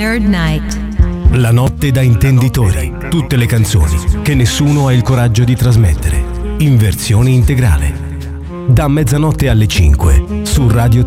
Nerd Night. La notte da intenditori. Tutte le canzoni che nessuno ha il coraggio di trasmettere. In versione integrale. Da mezzanotte alle 5 su Radio